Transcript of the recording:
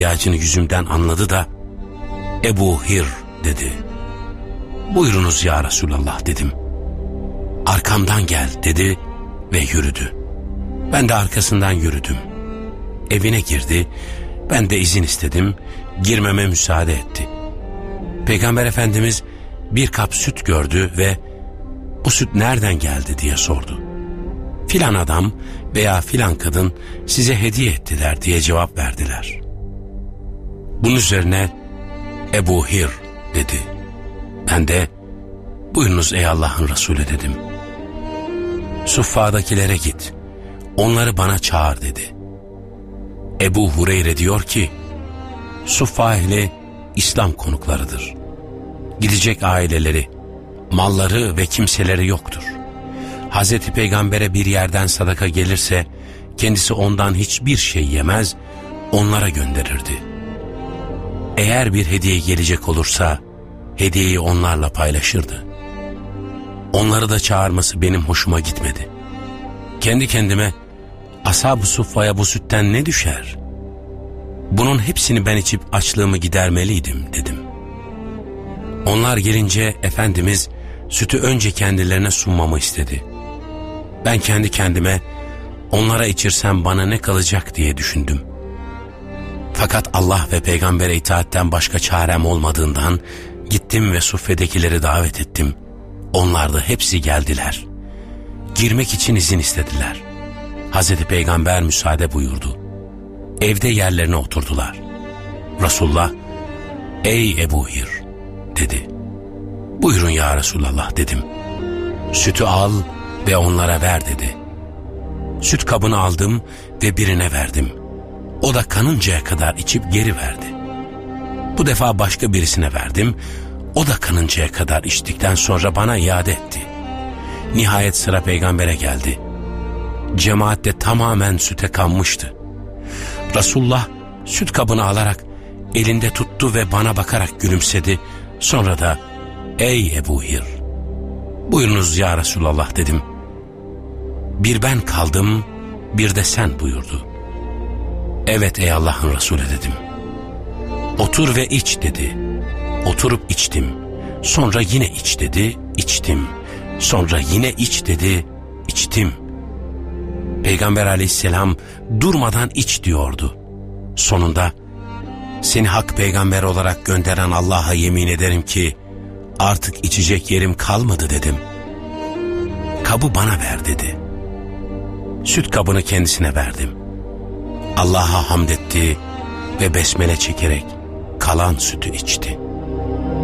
ihtiyacını yüzümden anladı da Ebu Hir dedi. Buyurunuz ya Resulallah dedim. Arkamdan gel dedi ve yürüdü. Ben de arkasından yürüdüm. Evine girdi. Ben de izin istedim. Girmeme müsaade etti. Peygamber Efendimiz bir kap süt gördü ve bu süt nereden geldi diye sordu. Filan adam veya filan kadın size hediye ettiler diye cevap verdiler. Bunun üzerine Ebu Hir dedi. Ben de buyurunuz ey Allah'ın Resulü dedim. Suffa'dakilere git, onları bana çağır dedi. Ebu Hureyre diyor ki, Suffa ehli İslam konuklarıdır. Gidecek aileleri, malları ve kimseleri yoktur. Hazreti Peygamber'e bir yerden sadaka gelirse, kendisi ondan hiçbir şey yemez, onlara gönderirdi. Eğer bir hediye gelecek olursa, hediyeyi onlarla paylaşırdı. Onları da çağırması benim hoşuma gitmedi. Kendi kendime, Ashab-ı Suffa'ya bu sütten ne düşer? Bunun hepsini ben içip açlığımı gidermeliydim dedim. Onlar gelince Efendimiz sütü önce kendilerine sunmamı istedi. Ben kendi kendime onlara içirsem bana ne kalacak diye düşündüm. Fakat Allah ve Peygamber'e itaatten başka çarem olmadığından gittim ve suffedekileri davet ettim. Onlar da hepsi geldiler. Girmek için izin istediler. Hazreti Peygamber müsaade buyurdu. Evde yerlerine oturdular. Resulullah, ey Ebu Hir dedi. Buyurun ya Resulallah dedim. Sütü al ve onlara ver dedi. Süt kabını aldım ve birine verdim. O da kanıncaya kadar içip geri verdi. Bu defa başka birisine verdim. O da kanıncaya kadar içtikten sonra bana iade etti. Nihayet sıra Peygamber'e geldi. Cemaat de tamamen süte kanmıştı. Resulullah süt kabını alarak elinde tuttu ve bana bakarak gülümsedi. Sonra da ey Ebu Hir, buyurunuz ya Resulallah dedim. Bir ben kaldım, bir de sen buyurdu. Evet ey Allah'ın Resulü dedim. Otur ve iç dedi. Oturup içtim. Sonra yine iç dedi, içtim. Sonra yine iç dedi, içtim. Peygamber aleyhisselam durmadan iç diyordu. Sonunda seni hak peygamber olarak gönderen Allah'a yemin ederim ki artık içecek yerim kalmadı dedim. Kabı bana ver dedi. Süt kabını kendisine verdim. Allah'a hamd etti ve besmele çekerek kalan sütü içti.